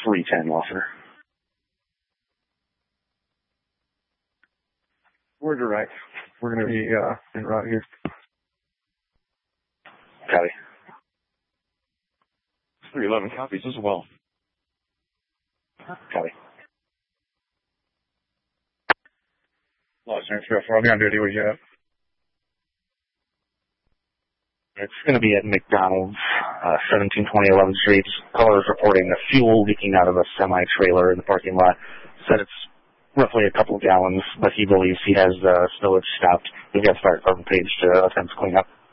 310, officer. We're direct. We're going to be en route here. Copy. 311 copies as well. Copy. Los Angeles 304, I'll be on duty. Where you at? It's going to be at McDonald's, 1720 11th Street. Caller is reporting the fuel leaking out of a semi-trailer in the parking lot. Said it's roughly a couple of gallons, but he believes he has spillage stopped. We've got fire department page to attempt to clean up.